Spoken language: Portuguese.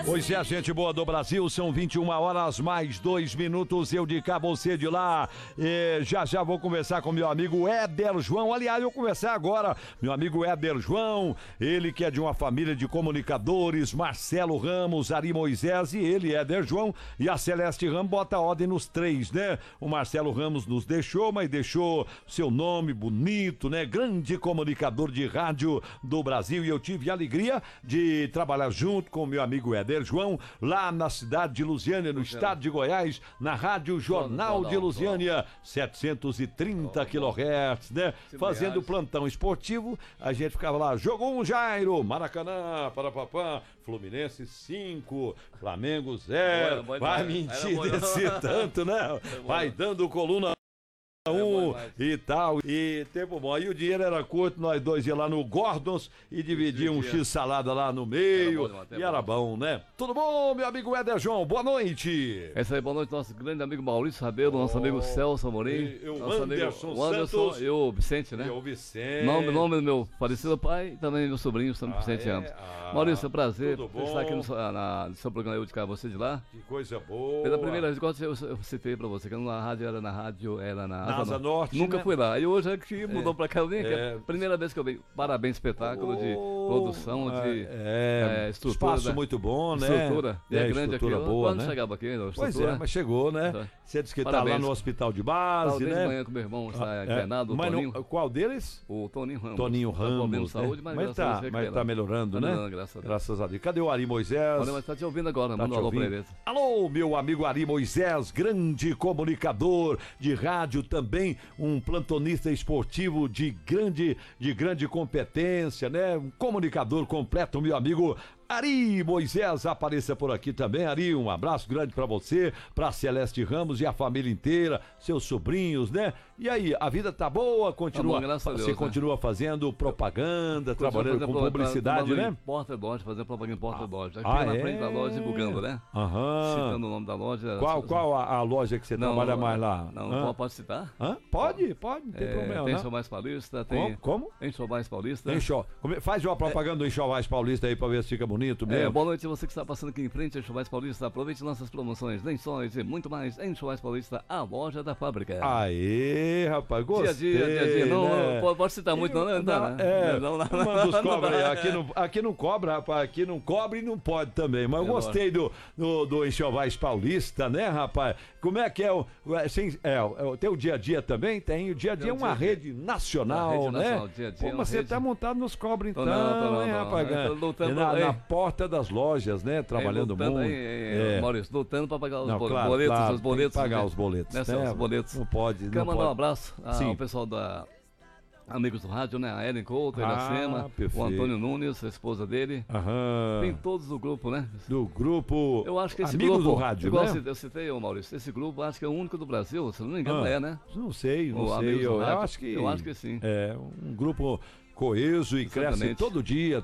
Pois é, gente boa do Brasil, são 21 horas mais 2 minutos, eu de cá, você de lá. Já vou conversar com meu amigo Éder João. Aliás, eu vou conversar agora, meu amigo Éder João, ele que é de uma família de comunicadores, Marcelo Ramos, Ari Moisés e ele, Éder João, e a Celeste Ramos bota ordem nos três, né? O Marcelo Ramos nos deixou, mas deixou seu nome bonito, né? Grande comunicador de rádio do Brasil, e eu tive a alegria de trabalhar junto com meu amigo Éder João, lá na cidade de Lusiânia, no estado de Goiás, na Rádio Jornal de Lusiânia, 730 kHz, né? Fazendo plantão esportivo, a gente ficava lá, jogou um Jairo, Maracanã, Parapapã, Fluminense 5, Flamengo 0, vai mentir desse tanto, né? Vai dando coluna e tal, e tempo bom. Aí o dinheiro era curto, nós dois ia lá no Gordons e dividia um X-salada lá no meio, e era bom, né? Tudo bom, meu amigo Éder João? Boa noite. É isso aí, boa noite, nosso grande amigo Maurício Rabelo, nosso amigo Celso Amorim, nosso Anderson amigo Anderson e o Vicente, né? E o Vicente. Nome do meu falecido pai e também meu sobrinho, São Vicente Ampos. Maurício, é um prazer estar aqui no seu programa, eu de cá, você de lá. Que coisa boa. Pela primeira vez, igual eu citei pra você, que era na Asa Norte, nunca né? fui lá. E hoje é que mudou pra cá. Primeira vez que eu venho. Parabéns, espetáculo de produção, de estrutura. Espaço muito bom, né? Estrutura. E é grande aqui. Boa, quando né? chegava aqui, Pois é, mas chegou, né? Você disse que tá lá no hospital de base, né? De manhã com meu irmão está internado, o Toninho. Qual deles? O Toninho Ramos. Toninho Ramos. Problema de saúde, mas tá melhorando, né? Graças a Deus. Cadê o Ari Moisés? Olha, mas tá te ouvindo agora, manda um alô pra ele. Alô, meu amigo Ari Moisés, grande comunicador de rádio, também um plantonista esportivo de grande competência, né? Um comunicador completo, meu amigo Ari Moisés, apareça por aqui também. Ari, um abraço grande pra você, pra Celeste Ramos e a família inteira, seus sobrinhos, né? E aí, a vida tá boa? Continua, tá bom, você continua fazendo propaganda, trabalhando com publicidade, né? Porta-loja, fazendo propaganda em porta-loja. Aqui na frente da loja, divulgando, né? Citando o nome da loja. Qual a loja que você trabalha mais lá? Não, pode citar? Pode, não tem problema. Tem Enxovais Paulista, tem... Como? Enxovais Paulista. Faz uma propaganda do Enxovais Paulista aí pra ver se fica bonito mesmo. Boa noite, você que está passando aqui em frente a Enxovais Paulista. Aproveite nossas promoções, lençóis e muito mais. Enxovais Paulista, a loja da fábrica. Aê, rapaz, gostei. Dia. Não, né? pode citar muito, não, né? Manda os cobra aí. Aqui não cobra, rapaz. Aqui não cobra e não pode também. Mas eu gostei do Enxovais Paulista, né, rapaz? Como é que é? Tem o dia a dia também? Tem. O dia a dia é uma rede nacional, né? Como você tá montado nos cobra então, né, rapaz? Na porta das lojas, né? Trabalhando muito. Maurício, lutando para pagar os Tem boletos. que pagar os boletos. Né? Os boletos. Não pode. Quero mandar um abraço ao pessoal da Amigos do Rádio, né? A Ellen Couto, Iracema, o Antônio Nunes, a esposa dele. Tem todos do grupo, né? Do grupo. Eu acho que esse Amigos grupo, do Rádio, igual né? eu citei, Maurício, esse grupo acho que é o único do Brasil, se não me engano, né? Não sei. Eu acho que. Eu acho que sim. É um grupo coeso e cresce todo dia.